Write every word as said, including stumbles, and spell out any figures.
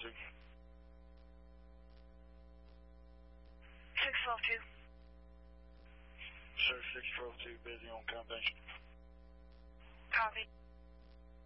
two. six twelve two. Sir, six twelve two, busy on combination. Copy.